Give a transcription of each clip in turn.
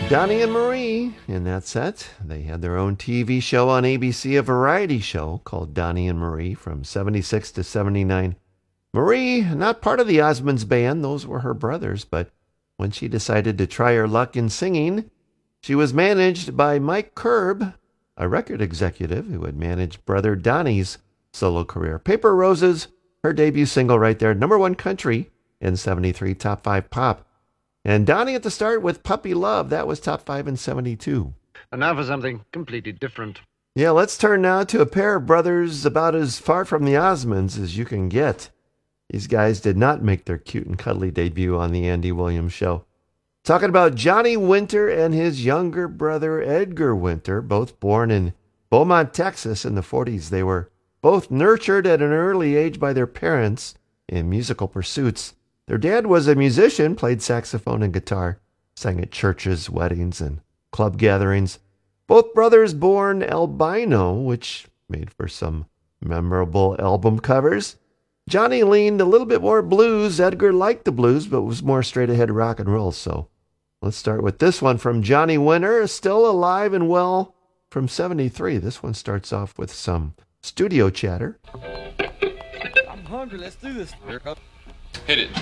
Donnie and Marie in that set. They had their own TV show on ABC, a variety show called Donnie and Marie from 76 to 79. Marie, not part of the Osmonds band, those were her brothers, but when she decided to try her luck in singing, she was managed by Mike Curb, a record executive who had managed brother Donnie's solo career. Paper Roses, her debut single right there, number one country in 73, top 5 pop. And Donnie at the start with Puppy Love, that was top 5 in 72. And now for something completely different. Yeah, let's turn now to a pair of brothers about as far from the Osmonds as you can get. These guys did not make their cute and cuddly debut on the Andy Williams Show. Talking about Johnny Winter and his younger brother Edgar Winter, both born in Beaumont, Texas in the 40s. They were both nurtured at an early age by their parents in musical pursuits. Their dad was a musician, played saxophone and guitar, sang at churches, weddings, and club gatherings. Both brothers born albino, which made for some memorable album covers. Johnny leaned a little bit more blues. Edgar liked the blues, but was more straight-ahead rock and roll. So let's start with this one from Johnny Winter, still alive and well from 73. This one starts off with some studio chatter. I'm hungry. Let's do this. Hit it.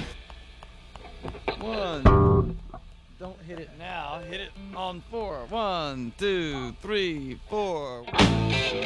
One. Don't hit it now. Hit it on 4. 1, 2, 3, 4.